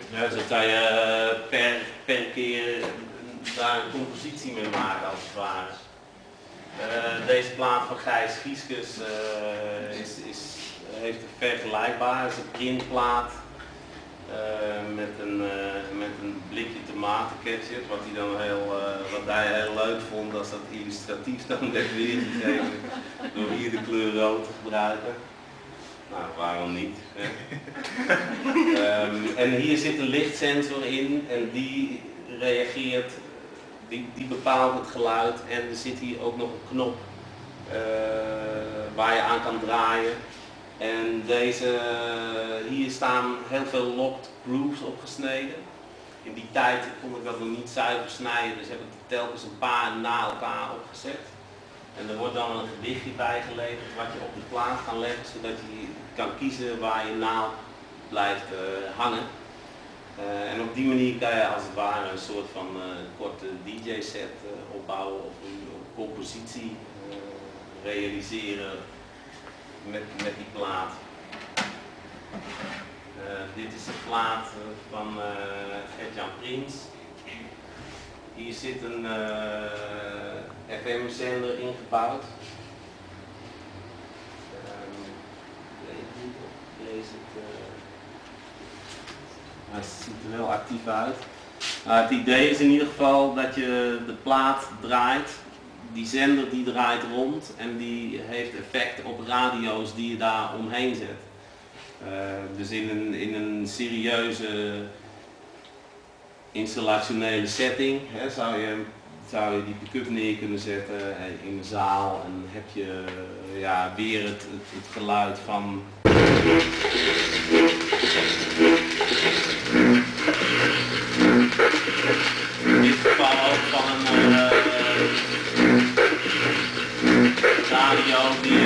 Ja, zo kan je per keer daar een compositie mee maken als het ware. Deze plaat van Gijs Gieskes heeft een vergelijkbaar, het is een printplaat met een blikje tomatenketchup, wat hij heel leuk vond als dat illustratief dan werd weergegeven door hier de kleur rood te gebruiken. Nou, waarom niet? Hè? En hier zit een lichtsensor in en die reageert, die bepaalt het geluid en er zit hier ook nog een knop waar je aan kan draaien. En hier staan heel veel locked grooves opgesneden. In die tijd kon ik dat nog niet zuiver snijden, dus heb ik telkens een paar na elkaar opgezet. En er wordt dan een gedichtje bijgeleverd wat je op de plaat kan leggen, zodat je kan kiezen waar je naald blijft hangen. En op die manier kan je als het ware een soort van korte DJ-set opbouwen of een compositie realiseren met die plaat. Dit is een plaat van Gert-Jan Prins. Hier zit een FM-zender ingebouwd. Hij ziet er wel actief uit. Het idee is in ieder geval dat je de plaat draait. Die zender die draait rond en die heeft effect op radio's die je daar omheen zet. Dus in een serieuze installationele setting zou je die pick-up neer kunnen zetten in een zaal en heb je weer het geluid van in dit geval ook van een radio die